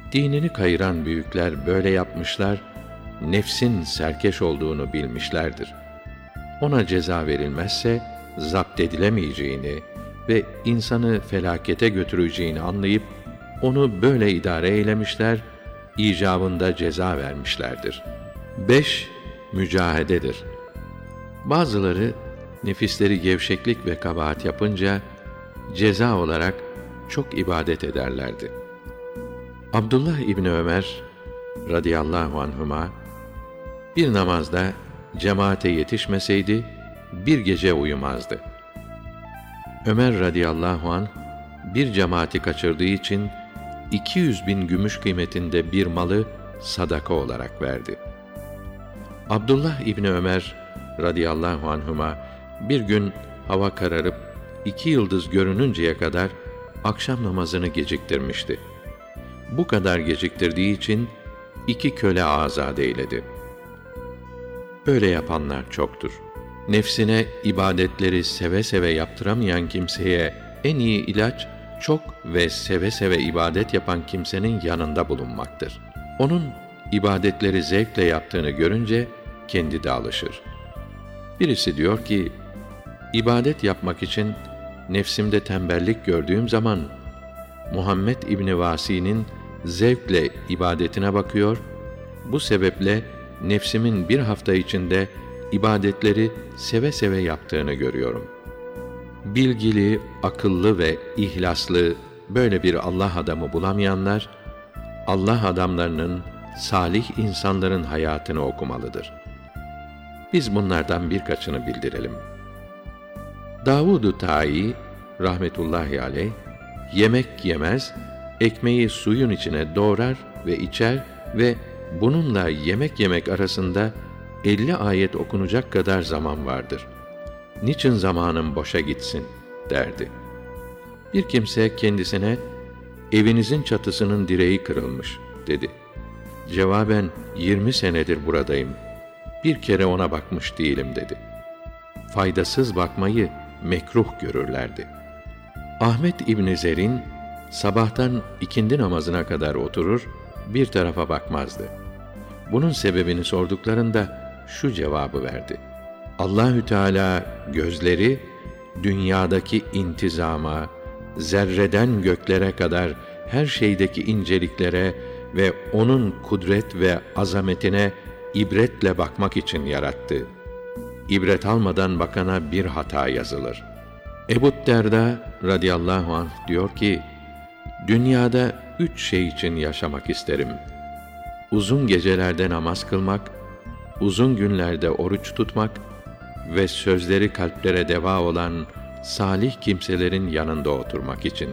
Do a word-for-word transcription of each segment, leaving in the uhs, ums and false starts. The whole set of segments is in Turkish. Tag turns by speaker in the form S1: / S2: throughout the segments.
S1: Dinini kayıran büyükler böyle yapmışlar, nefsin serkeş olduğunu bilmişlerdir. Ona ceza verilmezse, zapt edilemeyeceğini ve insanı felakete götüreceğini anlayıp, onu böyle idare eylemişler, icabında ceza vermişlerdir. Beş, mücahededir. Bazıları, nefisleri gevşeklik ve kabahat yapınca, ceza olarak çok ibadet ederlerdi. Abdullah İbni Ömer radıyallahu anhuma bir namazda cemaate yetişmeseydi bir gece uyumazdı. Ömer radıyallahu anh bir cemaati kaçırdığı için iki yüz bin gümüş kıymetinde bir malı sadaka olarak verdi. Abdullah İbni Ömer radıyallahu anhuma bir gün hava kararıp iki yıldız görününceye kadar akşam namazını geciktirmişti. Bu kadar geciktirdiği için iki köle azad eyledi. Böyle yapanlar çoktur. Nefsine ibadetleri seve seve yaptıramayan kimseye en iyi ilaç, çok ve seve seve ibadet yapan kimsenin yanında bulunmaktır. Onun ibadetleri zevkle yaptığını görünce kendi de alışır. Birisi diyor ki, ibadet yapmak için nefsimde tembellik gördüğüm zaman Muhammed İbni Vasi'nin zevkle ibadetine bakıyor, bu sebeple nefsimin bir hafta içinde ibadetleri seve seve yaptığını görüyorum. Bilgili, akıllı ve ihlaslı böyle bir Allah adamı bulamayanlar, Allah adamlarının, salih insanların hayatını okumalıdır. Biz bunlardan birkaçını bildirelim. Davud-u Ta'i rahmetullahi aleyh yemek yemez, ekmeği suyun içine doğrar ve içer ve bununla yemek yemek arasında elli ayet okunacak kadar zaman vardır. Niçin zamanım boşa gitsin derdi. Bir kimse kendisine evinizin çatısının direği kırılmış dedi. Cevaben yirmi senedir buradayım. Bir kere ona bakmış değilim dedi. Faydasız bakmayı mekruh görürlerdi. Ahmet İbni Zer'in sabahtan ikindi namazına kadar oturur, bir tarafa bakmazdı. Bunun sebebini sorduklarında şu cevabı verdi. Allahü Teala gözleri dünyadaki intizama, zerreden göklere kadar her şeydeki inceliklere ve onun kudret ve azametine ibretle bakmak için yarattı. İbret almadan bakana bir hata yazılır. Ebu Derda radıyallahu anh diyor ki, dünyada üç şey için yaşamak isterim. Uzun gecelerde namaz kılmak, uzun günlerde oruç tutmak ve sözleri kalplere deva olan salih kimselerin yanında oturmak için.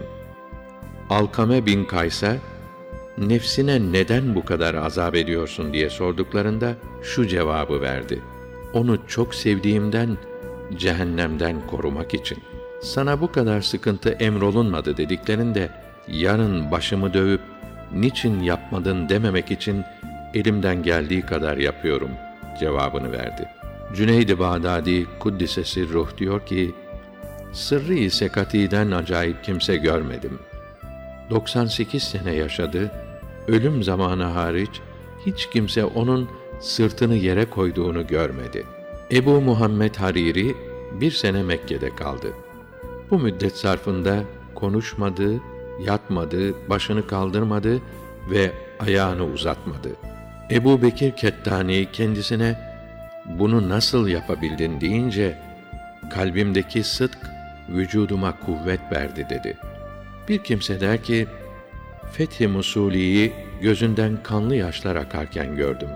S1: Alkame bin Kays'a, nefsine neden bu kadar azap ediyorsun diye sorduklarında şu cevabı verdi. Onu çok sevdiğimden, cehennemden korumak için. Sana bu kadar sıkıntı emrolunmadı dediklerinde, yarın başımı dövüp, niçin yapmadın dememek için elimden geldiği kadar yapıyorum cevabını verdi. Cüneyd-i Bağdadi Kuddisesi Ruh diyor ki, sırrı-i sekatiden acayip kimse görmedim. doksan sekiz sene yaşadı, ölüm zamanı hariç hiç kimse onun sırtını yere koyduğunu görmedi. Ebu Muhammed Hariri bir sene Mekke'de kaldı. Bu müddet zarfında konuşmadı, yatmadı, başını kaldırmadı ve ayağını uzatmadı. Ebu Bekir Kettani kendisine bunu nasıl yapabildin deyince, kalbimdeki sıdk vücuduma kuvvet verdi dedi. Bir kimse der ki, Fethi Musuli'yi gözünden kanlı yaşlar akarken gördüm.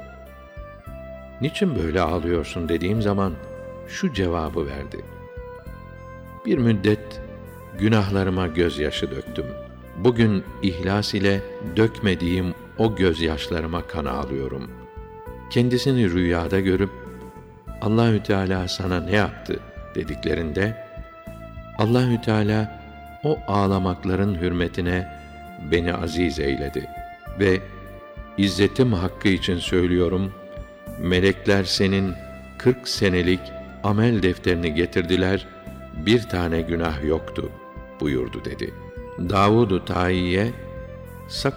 S1: Niçin böyle ağlıyorsun dediğim zaman şu cevabı verdi. Bir müddet günahlarıma gözyaşı döktüm. Bugün ihlas ile dökmediğim o gözyaşlarıma kan ağlıyorum. Kendisini rüyada görüp Allahü Teala sana ne yaptı dediklerinde Allahü Teala o ağlamakların hürmetine beni aziz eyledi ve İzzetim hakkı için söylüyorum, melekler senin kırk senelik amel defterini getirdiler, bir tane günah yoktu buyurdu dedi. Davud-u Ta'i'ye sakın